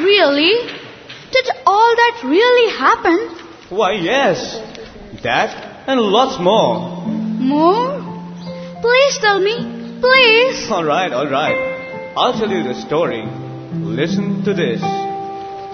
Really? Did all that really happen? Why, yes. That and lots more. More? Please tell me. Please. All right. I'll tell you the story. Listen to this.